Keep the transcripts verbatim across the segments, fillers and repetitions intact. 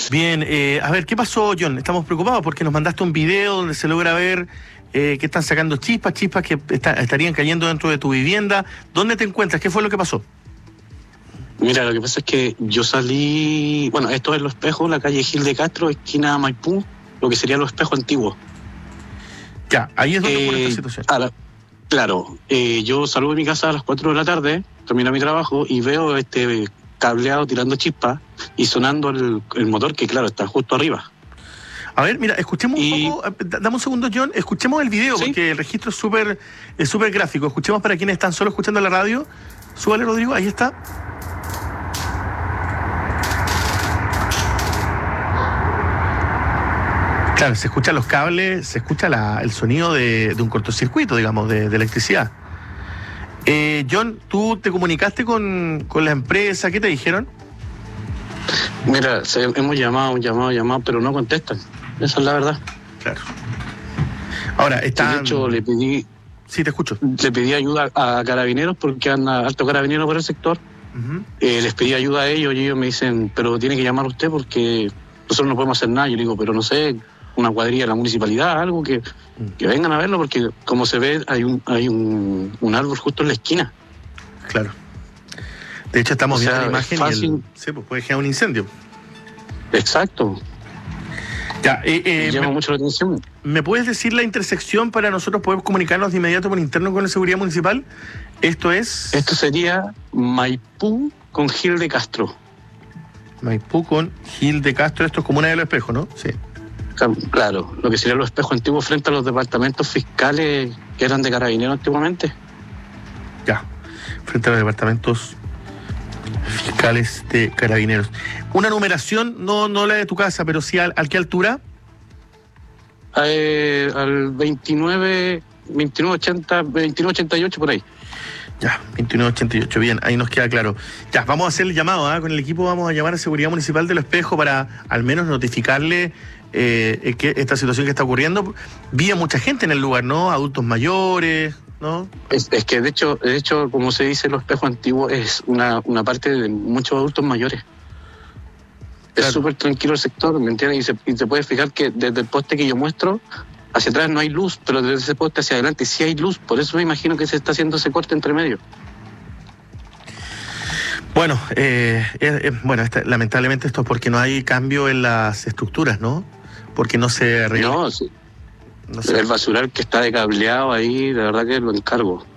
Bien, eh, a ver, ¿qué pasó, John? Estamos preocupados porque nos mandaste un video donde se logra ver eh, que están sacando chispas, chispas que está, estarían cayendo dentro de tu vivienda. ¿Dónde te encuentras? ¿Qué fue lo que pasó? Mira, lo que pasa es que yo salí, bueno, esto es Los Espejos, la calle Gil de Castro, esquina Maipú, lo que sería Los Espejos antiguos. Ya, ahí es donde ocurre Eh, esta situación. a la- claro, eh, yo salgo de mi casa a las cuatro de la tarde, termino mi trabajo y veo este cableado tirando chispas y sonando el, el motor que, claro, está justo arriba. A ver, mira, escuchemos y- un poco, eh, dame un segundo, John, escuchemos el video, ¿Sí? porque el registro es súper es súper gráfico. Escuchemos para quienes están solo escuchando la radio. Súbale, Rodrigo, ahí está. Claro, se escuchan los cables, se escucha la, el sonido de, de un cortocircuito, digamos, de, de electricidad. Eh, John, ¿tú te comunicaste con, con la empresa? ¿Qué te dijeron? Mira, se- hemos llamado, llamado, llamado, pero no contestan. Esa es la verdad. Claro. Ahora, Y está... de hecho, le pedí, Sí, te escucho. le pedí ayuda a carabineros porque anda alto carabinero por el sector. Ujú. Eh, les pedí ayuda a ellos y ellos me dicen, pero tiene que llamar usted porque nosotros no podemos hacer nada. Yo le digo, pero no sé, una cuadrilla de la municipalidad, algo que, que vengan a verlo porque como se ve hay un hay un, un árbol justo en la esquina. Claro. De hecho, estamos O sea, viendo la es imagen y el, fácil. sí, pues puede generar un incendio. Exacto. Ya, eh, eh, Llama me, mucho la atención. ¿me puedes decir la intersección para nosotros poder comunicarnos de inmediato por interno con la seguridad municipal? Esto es Esto sería Maipú con Gil de Castro. Maipú con Gil de Castro. Esto es Comuna de Los Espejos, ¿no? Sí. Claro, lo que serían Los Espejos antiguos frente a los departamentos fiscales que eran de carabineros antiguamente. Ya. Frente a los departamentos fiscales de carabineros. Una numeración, no, no la de tu casa, pero sí al, al qué altura. Eh, al veintinueve, veintinueve ochenta, veintinueve ochenta y ocho por ahí. Ya, veintinueve ochenta y ocho, bien, ahí nos queda claro. Ya, vamos a hacer el llamado, ¿eh? Con el equipo vamos a llamar a Seguridad Municipal de Los Espejos para al menos notificarle eh, que esta situación que está ocurriendo. Vi a mucha gente en el lugar, ¿no? Adultos mayores, ¿no? Es, es que de hecho, de hecho, como se dice, Los Espejos antiguos es una, una parte de muchos adultos mayores. Claro. Es súper tranquilo el sector, ¿me entiendes? Y, se, y te puedes fijar que desde el poste que yo muestro, hacia atrás no hay luz, pero desde ese poste hacia adelante sí hay luz. Por eso me imagino que se está haciendo ese corte entre medio. Bueno, eh, eh, eh, bueno, esta- lamentablemente esto es porque no hay cambio en las estructuras, ¿no? Porque no se arregla. No, sí. No sé. El basural que está de cableado ahí, de verdad que lo encargo.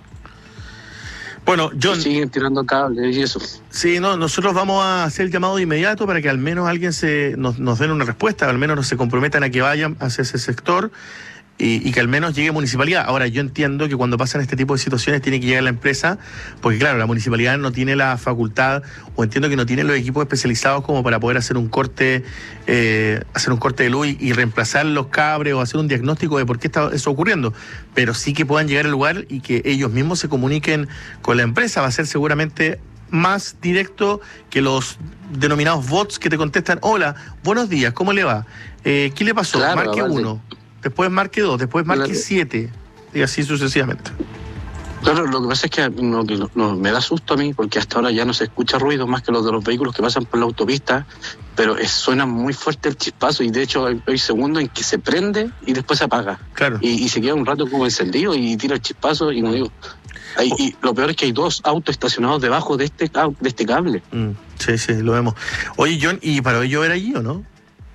Bueno, John, Siguen tirando cables y eso. sí, no, nosotros vamos a hacer el llamado de inmediato para que al menos alguien se nos, nos den una respuesta, al menos se comprometan a que vayan hacia ese sector y, y que al menos llegue municipalidad. Ahora, yo entiendo que cuando pasan este tipo de situaciones tiene que llegar la empresa, porque claro, la municipalidad no tiene la facultad, o entiendo que no tiene los equipos especializados como para poder hacer un corte, eh, hacer un corte de luz y, y reemplazar los cables o hacer un diagnóstico de por qué está eso ocurriendo. Pero sí que puedan llegar al lugar y que ellos mismos se comuniquen con la empresa. Va a ser seguramente más directo que los denominados bots que te contestan: hola, buenos días, ¿cómo le va? Eh, ¿Qué le pasó? Claro, Marque vale. uno, después marque dos, después marque Claro. siete, y así sucesivamente. Claro, lo que pasa es que, no, que no- no, me da susto a mí, porque hasta ahora ya no se escucha ruido más que los de los vehículos que pasan por la autopista, pero es- suena muy fuerte el chispazo y de hecho hay, hay segundos en que se prende y después se apaga. Claro. Y, y se queda un rato como encendido y tira el chispazo y no digo... hay- y lo peor es que hay dos autos estacionados debajo de este, ca- de este cable. Mm, sí, sí, lo vemos. Oye, John, ¿y paró de llover allí o no?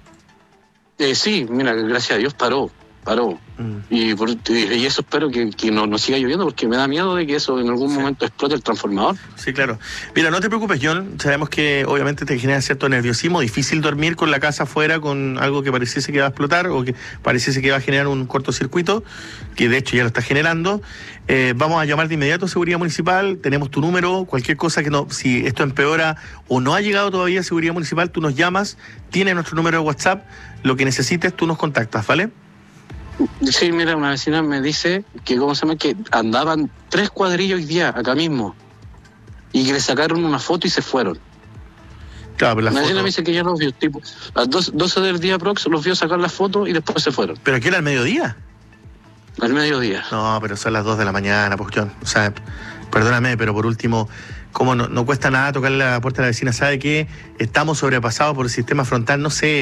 Eh, sí, mira, gracias a Dios paró, paró. Mm. Y, por- y eso espero que, que no, no siga lloviendo porque me da miedo de que eso en algún Sí. momento explote el transformador. Sí, claro. Mira, no te preocupes, John. Sabemos que obviamente te genera cierto nerviosismo, difícil dormir con la casa afuera con algo que pareciese que va a explotar o que pareciese que va a generar un cortocircuito, que de hecho ya lo está generando. Eh, vamos a llamar de inmediato a Seguridad Municipal, tenemos tu número, cualquier cosa que no, si esto empeora o no ha llegado todavía a Seguridad Municipal, tú nos llamas, tienes nuestro número de WhatsApp, lo que necesites tú nos contactas, ¿vale? Sí, mira, una vecina me dice que, ¿cómo se llama? Que andaban tres cuadrillos hoy día, acá mismo. Y que le sacaron una foto y se fueron. Claro, pero la Una vecina foto... me dice que ya los vio, tipo, a las dos- doce del día prox los vio sacar la foto y después se fueron. ¿Pero aquí era al mediodía? Al mediodía. No, pero son las dos de la mañana, pues, John. O sea, perdóname, pero por último, como no, no cuesta nada tocarle la puerta a la vecina, ¿sabe qué? Estamos sobrepasados por el sistema frontal, no sé,